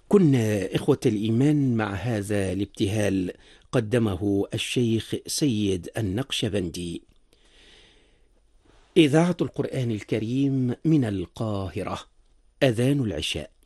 كنا إخوة الإيمان مع هذا الابتهال قدمه الشيخ سيد النقشبندي. إذاعة القرآن الكريم من القاهرة. أذان العشاء.